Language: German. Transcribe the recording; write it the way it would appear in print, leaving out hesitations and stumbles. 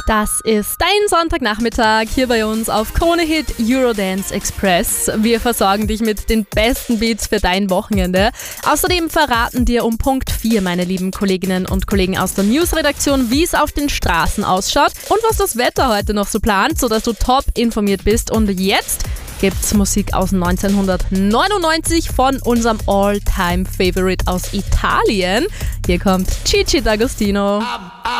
Das ist dein Sonntagnachmittag hier bei uns auf Krone Hit Eurodance Express. Wir versorgen dich mit den besten Beats für dein Wochenende. Außerdem verraten dir um Punkt 4 meine lieben Kolleginnen und Kollegen aus der Newsredaktion, wie es auf den Straßen ausschaut und was das Wetter heute noch so plant, sodass du top informiert bist. Und jetzt gibt's Musik aus 1999 von unserem All-Time-Favorite aus Italien. Hier kommt Gigi D'Agostino.